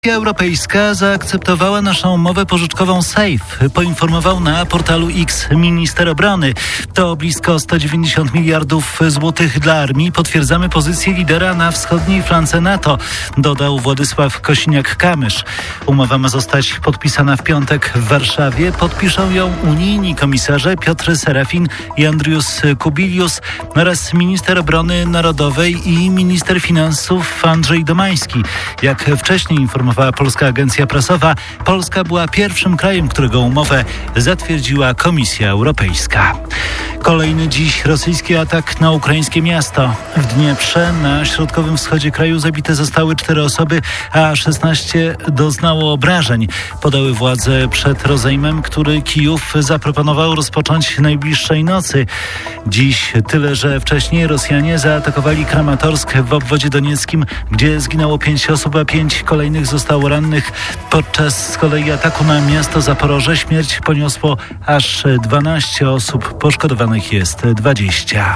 Unia Europejska zaakceptowała naszą umowę pożyczkową SAFE, poinformował na portalu X minister obrony. To blisko 190 miliardów złotych dla armii. Potwierdzamy pozycję lidera na wschodniej flance NATO, dodał Władysław Kosiniak-Kamysz. Umowa ma zostać podpisana w piątek w Warszawie. Podpiszą ją unijni komisarze Piotr Serafin i Andrius Kubilius oraz minister obrony narodowej i minister finansów Andrzej Domański. Jak wcześniej informowała Polska Agencja Prasowa, Polska była pierwszym krajem, którego umowę zatwierdziła Komisja Europejska. Kolejny dziś rosyjski atak na ukraińskie miasto. W Dnieprze na środkowym wschodzie kraju zabite zostały 4 osoby, a 16 doznało obrażeń. Podały władze przed rozejmem, który Kijów zaproponował rozpocząć najbliższej nocy. Dziś tyle, że wcześniej Rosjanie zaatakowali Kramatorsk w obwodzie donieckim, gdzie zginęło 5 osób, a 5 kolejnych zostało rannych. Podczas z kolei ataku na miasto Zaporoże śmierć poniosło aż 12 osób. Poszkodowanych jest 20.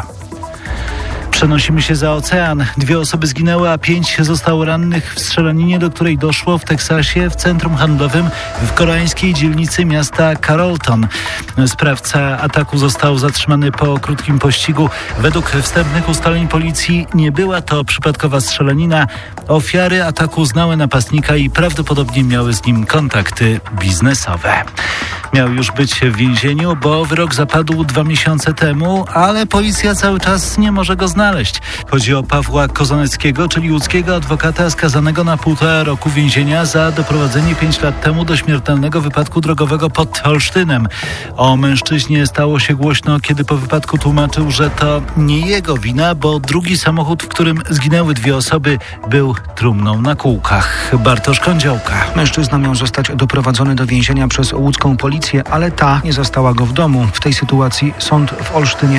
Przenosimy się za ocean. 2 osoby zginęły, a 5 zostało rannych w strzelaninie, do której doszło w Teksasie w centrum handlowym w koreańskiej dzielnicy miasta Carrollton. Sprawca ataku został zatrzymany po krótkim pościgu. Według wstępnych ustaleń policji nie była to przypadkowa strzelanina. Ofiary ataku znały napastnika i prawdopodobnie miały z nim kontakty biznesowe. Miał już być w więzieniu, bo wyrok zapadł 2 miesiące temu, ale policja cały czas nie może go znaleźć. Chodzi o Pawła Kozaneckiego, czyli łódzkiego adwokata skazanego na 1,5 roku więzienia za doprowadzenie 5 lat temu do śmiertelnego wypadku drogowego pod Olsztynem. O mężczyźnie stało się głośno, kiedy po wypadku tłumaczył, że to nie jego wina, bo drugi samochód, w którym zginęły 2 osoby, był trumną na kółkach. Bartosz Kądziołka. Mężczyzna miał zostać doprowadzony do więzienia przez łódzką policję, ale ta nie zastała go w domu. W tej sytuacji sąd w Olsztynie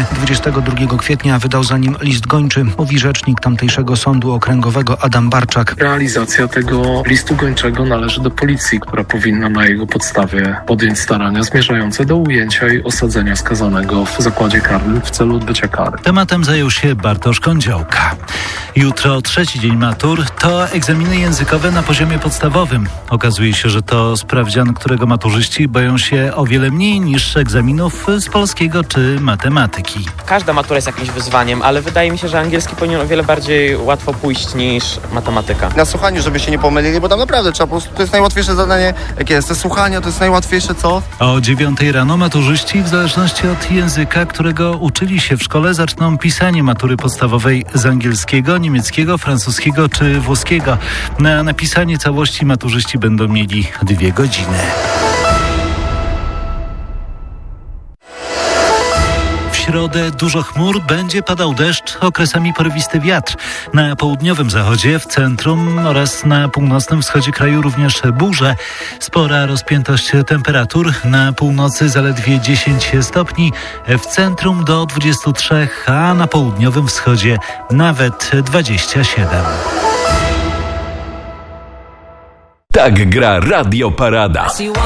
22 kwietnia wydał za nim list gończy, mówi rzecznik tamtejszego sądu okręgowego Adam Barczak. Realizacja tego listu gończego należy do policji, która powinna na jego podstawie podjąć starania zmierzające do ujęcia i osadzenia skazanego w zakładzie karnym w celu odbycia kary. Tematem zajął się Bartosz Kądziołka. Jutro 3. dzień matur to egzaminy językowe na poziomie podstawowym. Okazuje się, że to sprawdzian, którego maturzyści boją się o wiele mniej niż egzaminów z polskiego czy matematyki. Każda matura jest jakimś wyzwaniem, ale wydaje mi się, że angielski powinien o wiele bardziej łatwo pójść niż matematyka. Na słuchaniu, żeby się nie pomylili, bo tam naprawdę trzeba po prostu, to jest najłatwiejsze zadanie, jakie jest. Te słuchania to jest najłatwiejsze, co? O 9 rano maturzyści, w zależności od języka, którego uczyli się w szkole, zaczną pisanie matury podstawowej z angielskiego, niemieckiego, francuskiego czy włoskiego. Na napisanie całości maturzyści będą mieli 2 godziny. W środę dużo chmur, będzie padał deszcz, okresami porywisty wiatr. Na południowym zachodzie, w centrum oraz na północnym wschodzie kraju również burze. Spora rozpiętość temperatur. Na północy zaledwie 10 stopni, w centrum do 23, a na południowym wschodzie nawet 27. Tak gra Radio Parada.